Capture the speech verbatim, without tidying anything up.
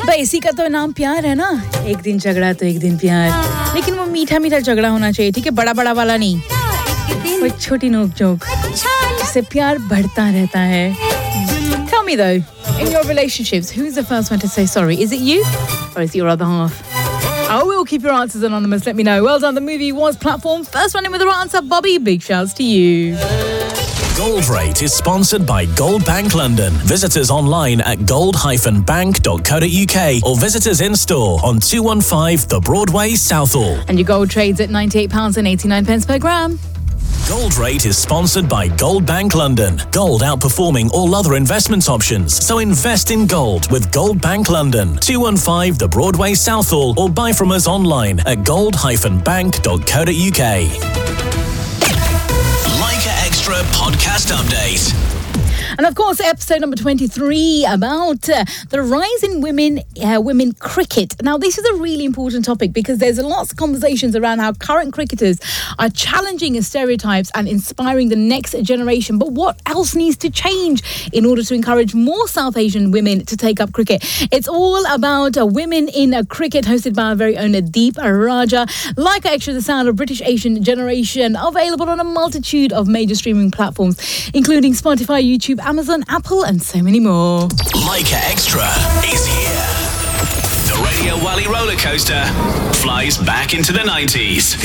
अबे इसी का तो नाम प्यार है ना, एक दिन झगड़ा तो एक दिन प्यार, लेकिन वो मीठा मीठा झगड़ा होना चाहिए, ठीक है, बड़ा बड़ा वाला नहीं, वो छोटी नोक झोंक जिससे प्यार बढ़ता रहता है. Tell me though, in your relationships, who's the first one to say sorry? Is it you or is it your other half? I will keep your answers anonymous. Let me know. Well done. The movie was platform. First one in with the right answer, Bobby. Big shouts to you. Gold Rate is sponsored by Gold Bank London. Visit us online at gold dash bank dot co dot uk or visit us in store on two one five The Broadway, Southall. And your gold trades at ninety-eight pounds eighty-nine per gram. Gold Rate is sponsored by Gold Bank London. Gold outperforming all other investment options. So invest in gold with Gold Bank London. two one five The Broadway, Southall, or buy from us online at gold dash bank dot co dot uk. Leica Extra Podcast Update. And of course, episode number twenty-three about uh, the rise in women uh, women cricket. Now, this is a really important topic because there's lots of conversations around how current cricketers are challenging stereotypes and inspiring the next generation. But what else needs to change in order to encourage more South Asian women to take up cricket? It's all about uh, women in uh, cricket, hosted by our very own Deep Raja. Leica Extra, the sound of British Asian generation, available on a multitude of major streaming platforms, including Spotify, YouTube, Amazon, Apple, and so many more. Leica Extra is here. The Radio Wally roller coaster flies back into the nineties.